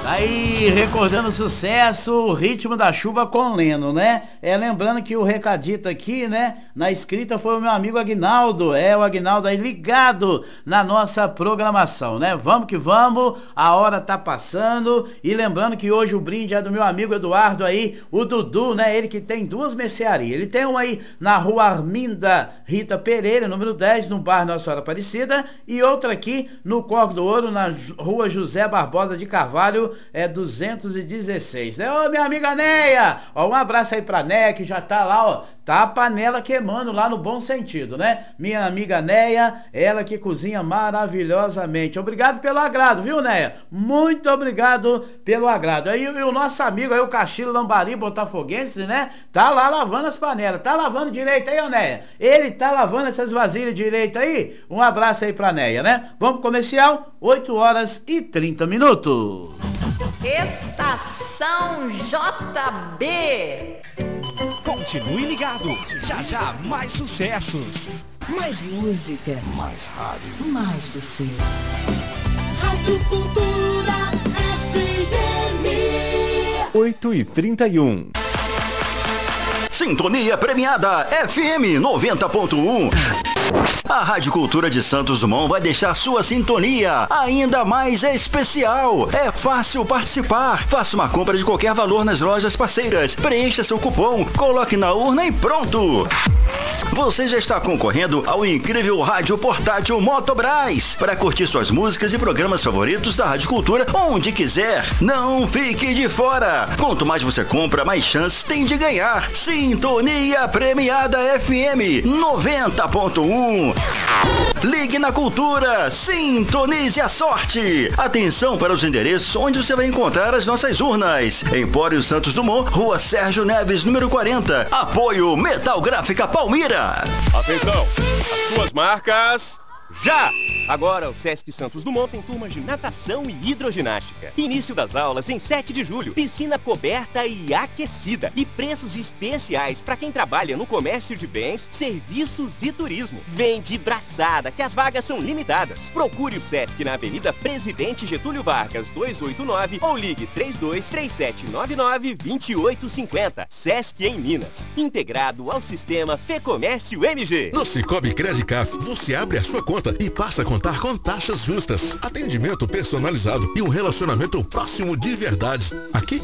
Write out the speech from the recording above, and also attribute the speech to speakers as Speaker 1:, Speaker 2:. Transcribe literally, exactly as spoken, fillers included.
Speaker 1: Aí, recordando o sucesso, o Ritmo da Chuva com Leno, né? É, lembrando que o recadito aqui, né, na escrita foi o meu amigo Aguinaldo, é o Aguinaldo aí ligado na nossa programação, né? Vamos que vamos, a hora tá passando, e lembrando que hoje o brinde é do meu amigo Eduardo aí, o Dudu, né? Ele que tem duas mercearias, ele tem uma aí na rua Arminda Rita Pereira, número dez, no bairro Nossa Senhora Aparecida, e outra aqui no Corgo do Ouro, na rua José Barbosa de Carvalho, é duzentos e dezesseis, né? Ô, minha amiga Neia, ó, um abraço aí pra Neia, que já tá lá, ó, tá a panela queimando lá no bom sentido, né? Minha amiga Neia, ela que cozinha maravilhosamente. Obrigado pelo agrado, viu, Neia? Muito obrigado pelo agrado. Aí e o nosso amigo aí, o Castilho Lambari Botafoguense, né? Tá lá lavando as panelas, tá lavando direito aí, ó, Neia? Ele tá lavando essas vasilhas direito aí? Um abraço aí pra Neia, né? Vamos pro comercial, oito horas e trinta minutos.
Speaker 2: Estação J B.
Speaker 3: Continue ligado, já já mais sucessos.
Speaker 2: Mais música.
Speaker 3: Mais rádio.
Speaker 2: Mais você.
Speaker 4: Rádio Cultura F M.
Speaker 5: oito e trinta e um.
Speaker 6: Sintonia premiada F M noventa ponto um. A Rádio Cultura de Santos Dumont vai deixar sua sintonia ainda mais especial. É fácil participar. Faça uma compra de qualquer valor nas lojas parceiras. Preencha seu cupom, coloque na urna e pronto. Você já está concorrendo ao incrível rádio portátil Motobras para curtir suas músicas e programas favoritos da Rádio Cultura onde quiser. Não fique de fora. Quanto mais você compra, mais chances tem de ganhar. Sintonia premiada F M noventa ponto um. Ligue na Cultura, sintonize a sorte. Atenção para os endereços onde você vai encontrar as nossas urnas. Empório Santos Dumont, Rua Sérgio Neves, número quarenta. Apoio Metal Gráfica Palmira.
Speaker 7: Atenção, as suas marcas... Já! Agora o Sesc Santos Dumont tem turmas de natação e hidroginástica. Início das aulas em sete de julho. Piscina coberta e aquecida. E preços especiais para quem trabalha no comércio de bens, serviços e turismo. Vem de braçada, que as vagas são limitadas. Procure o Sesc na Avenida Presidente Getúlio Vargas, duzentos e oitenta e nove ou ligue três dois três sete nove nove dois oito cinco zero. Sesc em Minas. Integrado ao sistema Fecomércio M G.
Speaker 8: No Cicobi Credicaf, você abre a sua conta e passa a contar com taxas justas, atendimento personalizado e um relacionamento próximo de verdade. Aqui